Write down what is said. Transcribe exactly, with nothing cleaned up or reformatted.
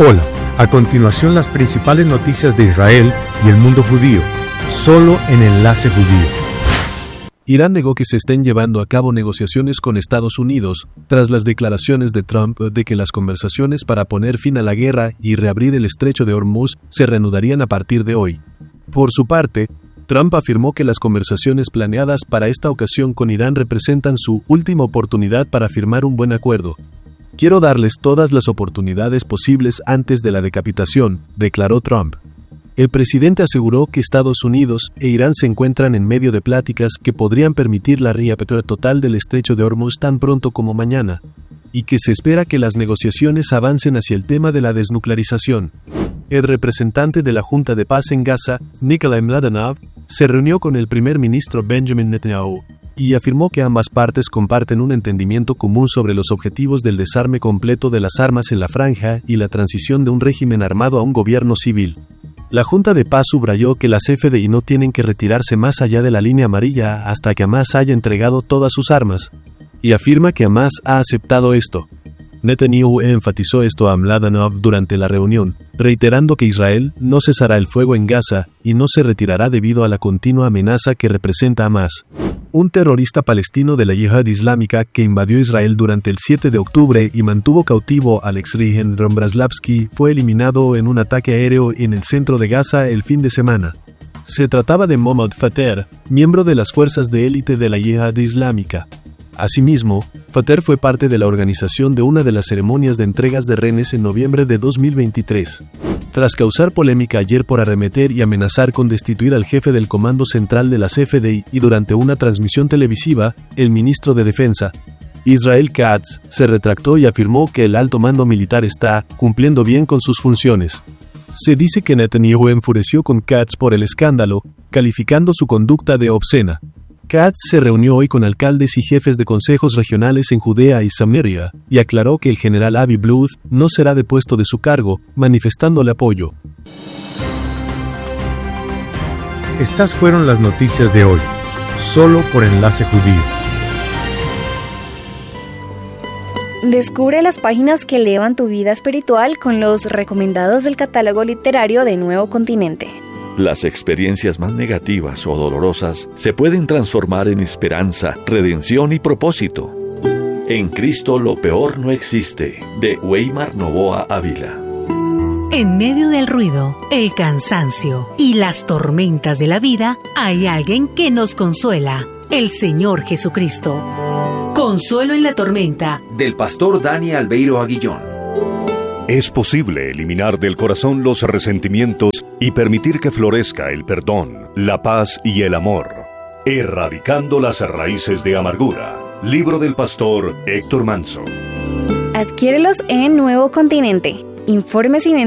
Hola, a continuación las principales noticias de Israel y el mundo judío, solo en Enlace Judío. Irán negó que se estén llevando a cabo negociaciones con Estados Unidos, tras las declaraciones de Trump de que las conversaciones para poner fin a la guerra y reabrir el estrecho de Hormuz se reanudarían a partir de hoy. Por su parte, Trump afirmó que las conversaciones planeadas para esta ocasión con Irán representan su última oportunidad para firmar un buen acuerdo. Quiero darles todas las oportunidades posibles antes de la decapitación, declaró Trump. El presidente aseguró que Estados Unidos e Irán se encuentran en medio de pláticas que podrían permitir la reapertura total del estrecho de Hormuz tan pronto como mañana, y que se espera que las negociaciones avancen hacia el tema de la desnuclearización. El representante de la Junta de Paz en Gaza, Nikolai Mladenov, se reunió con el primer ministro Benjamin Netanyahu y afirmó que ambas partes comparten un entendimiento común sobre los objetivos del desarme completo de las armas en la franja y la transición de un régimen armado a un gobierno civil. La Junta de Paz subrayó que las F D I no tienen que retirarse más allá de la línea amarilla hasta que Hamás haya entregado todas sus armas, y afirma que Hamás ha aceptado esto. Netanyahu enfatizó esto a Mladenov durante la reunión, reiterando que Israel no cesará el fuego en Gaza y no se retirará debido a la continua amenaza que representa Hamás. Un terrorista palestino de la Yihad Islámica que invadió Israel durante el siete de octubre y mantuvo cautivo al ex-regente Braslavsky fue eliminado en un ataque aéreo en el centro de Gaza el fin de semana. Se trataba de Mohammad Fater, miembro de las fuerzas de élite de la Yihad Islámica. Asimismo, Fater fue parte de la organización de una de las ceremonias de entregas de rehenes en noviembre de dos mil veintitrés. Tras causar polémica ayer por arremeter y amenazar con destituir al jefe del Comando Central de las F D I y durante una transmisión televisiva, el ministro de Defensa, Israel Katz, se retractó y afirmó que el alto mando militar está cumpliendo bien con sus funciones. Se dice que Netanyahu enfureció con Katz por el escándalo, calificando su conducta de obscena. Katz se reunió hoy con alcaldes y jefes de consejos regionales en Judea y Samaria, y aclaró que el general Avi Bluth no será depuesto de su cargo, manifestándole apoyo. Estas fueron las noticias de hoy, solo por Enlace Judío. Descubre las páginas que elevan tu vida espiritual con los recomendados del catálogo literario de Nuevo Continente. Las experiencias más negativas o dolorosas se pueden transformar en esperanza, redención y propósito. En Cristo lo peor no existe, de Weimar Novoa Ávila. En medio del ruido, el cansancio y las tormentas de la vida, hay alguien que nos consuela, el Señor Jesucristo. Consuelo en la tormenta, del pastor Dani Albeiro Aguillón. Es posible eliminar del corazón los resentimientos y permitir que florezca el perdón, la paz y el amor, erradicando las raíces de amargura. Libro del pastor Héctor Manso. Adquiérelos en Nuevo Continente. Informes y